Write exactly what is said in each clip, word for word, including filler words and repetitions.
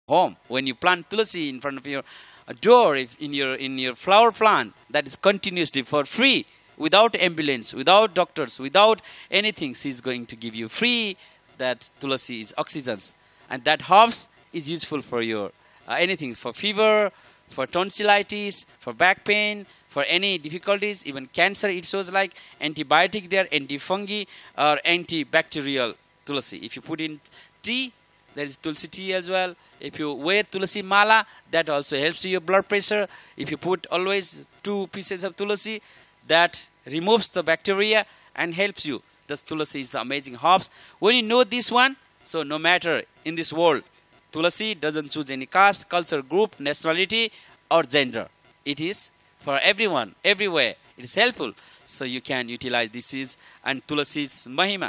home. When you plant tulsi in front of your door, if in your in your flower plant, that is continuously for free, without ambulance, without doctors, without anything. She is going to give you free. That tulsi is oxygens, and that herbs is useful for your uh, anything, for fever, for tonsillitis, for back pain, for any difficulties, even cancer. It shows like antibiotic there, antifungi or antibacterial tulsi. If you put in tea, there is tulsi tea as well. If you wear tulsi mala, that also helps your blood pressure. If you put always two pieces of tulsi, that removes the bacteria and helps you. The tulsi is the amazing herbs. When you know this one, so no matter in this world, tulsi doesn't choose any caste, culture, group, nationality or gender. It is for everyone, everywhere. It is helpful. So you can utilize this is and tulsi's mahima.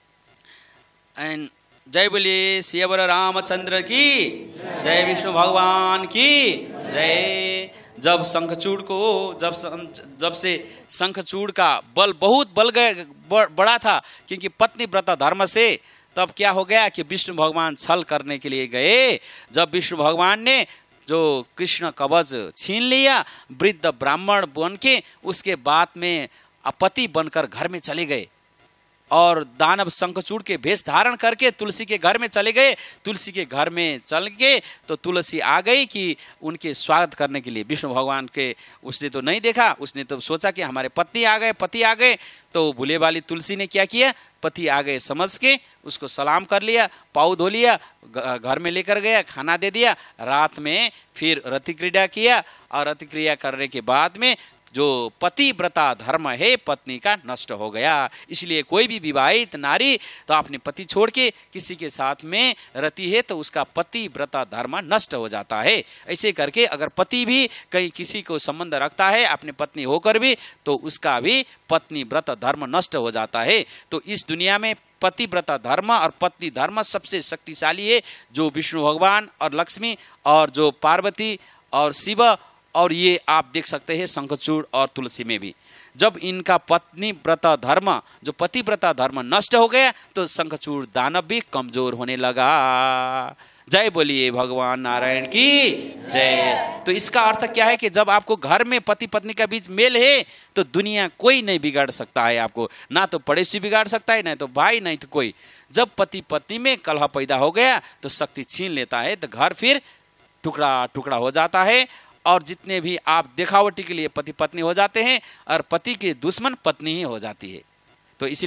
And जय बोलिए सियावर रामचंद्र की जय, विष्णु भगवान की जय। जब शंखचूड़ को जब जब से शंखचूड़ का बल बहुत बल गए बड़ा था, क्योंकि पत्नी व्रत धर्म से, तब क्या हो गया कि विष्णु भगवान छल करने के लिए गए। जब विष्णु भगवान ने जो कृष्ण कवच छीन लिया, वृद्ध ब्राह्मण बन के उसके बाद में पति बनकर घर में चले गए और दानव शंखचूड़ के भेष धारण करके तुलसी के घर में चले गए। तुलसी के घर में चल के तो तुलसी आ गई कि उनके स्वागत करने के लिए। विष्णु भगवान के उसने तो नहीं देखा, उसने तो सोचा कि हमारे पत्नी आ गए, पति आ गए। तो भूले वाली तुलसी ने क्या किया, पति आ गए समझ के उसको सलाम कर लिया, पाँव धो लिया, घर में लेकर गया, खाना दे दिया। रात में फिर रति क्रीड़ा किया और रति क्रिया करने के बाद में जो पति व्रता धर्म है पत्नी का नष्ट हो गया। इसलिए कोई भी विवाहित नारी तो अपने पति छोड़ के किसी के साथ में रहती है तो उसका पति व्रता धर्म नष्ट हो जाता है। ऐसे करके अगर पति भी कहीं किसी को संबंध रखता है अपने पत्नी होकर भी, तो उसका भी पत्नी व्रत धर्म नष्ट हो जाता है। तो इस दुनिया में पति व्रत धर्म और पत्नी धर्म सबसे शक्तिशाली है, जो विष्णु भगवान और लक्ष्मी और जो पार्वती और शिव, और ये आप देख सकते हैं शंखचूड़ और तुलसी में भी। जब इनका पत्नी व्रत धर्म, जो पति व्रत धर्म नष्ट हो गया, तो शंखचूड़ दानव भी कमजोर होने लगा। जय बोलिए भगवान नारायण की जय। तो इसका अर्थ क्या है कि जब आपको घर में पति पत्नी के बीच मेल है तो दुनिया कोई नहीं बिगाड़ सकता है आपको, ना तो पड़ोसी बिगाड़ सकता है, ना तो भाई, नहीं तो कोई। जब पति पत्नी में कलह पैदा हो गया तो शक्ति छीन लेता है, तो घर फिर टुकड़ा टुकड़ा हो जाता है। और जितने भी आप दिखावटी के लिए पति पत्नी हो जाते हैं और पति के दुश्मन पत्नी ही हो जाती है। तो इसलिए